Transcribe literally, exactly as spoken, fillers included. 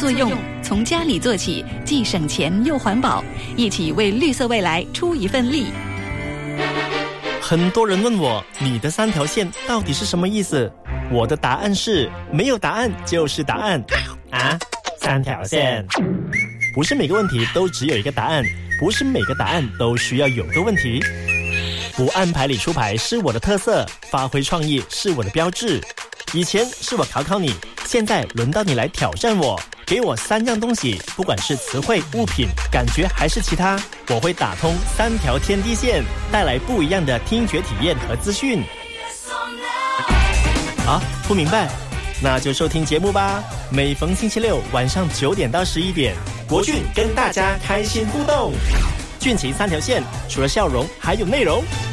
作用，从家里做起，既省钱又环保，一起为绿色未来出一份力。 很多人问我，你的三条线到底是什么意思？我的答案是，没有答案就是答案。啊，三条线。不是每个问题都只有一个答案，不是每个答案都需要有个问题。不按牌理出牌是我的特色，发挥创意是我的标志。以前是我考考你，现在轮到你来挑战我。给我三样东西，不管是词汇、物品、感觉还是其他，我会打通三条天地线，带来不一样的听觉体验和资讯。啊，不明白？那就收听节目吧。每逢星期六晚上九点到十一点，国俊跟大家开心互动。俊奇三条线，除了笑容，还有内容。